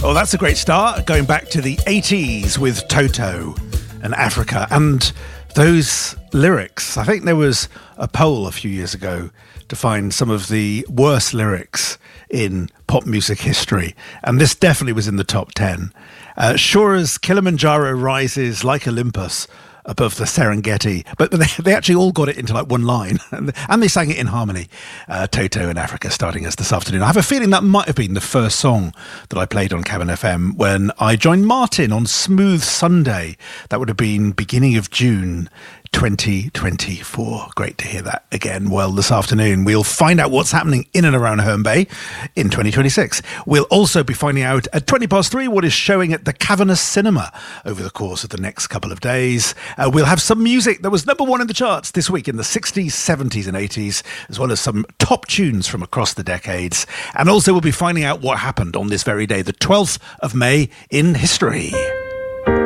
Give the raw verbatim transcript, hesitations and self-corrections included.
Oh, that's a great start, going back to the eighties with Toto and Africa. And those lyrics, I think there was a poll a few years ago to find some of the worst lyrics in pop music history. And this definitely was in the top ten. Uh, sure as Kilimanjaro rises like Olympus above the Serengeti, but they, they actually all got it into like one line, and, and they sang it in harmony. uh, Toto and Africa starting us this afternoon. I have a feeling that might have been the first song that I played on Cabin F M when I joined Martin on Smooth Sunday. That would have been beginning of June twenty twenty-four. Great to hear that again. Well, this afternoon we'll find out what's happening in and around Herne Bay in twenty twenty-six. We'll also be finding out at twenty past three what is showing at the Cavernous Cinema over the course of the next couple of days. Uh, we'll have some music that was number one in the charts this week in the sixties, seventies and eighties, as well as some top tunes from across the decades. And also we'll be finding out what happened on this very day, the twelfth of May in history.